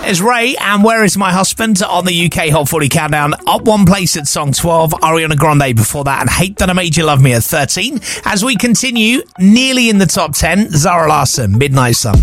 There's Ray and Where Is My Husband on the UK Hot 40 Countdown. Up one place at song 12, Ariana Grande before that, and Hate That I Made You Love Me at 13. As we continue, nearly in the top 10, Zara Larsson, Midnight Sun.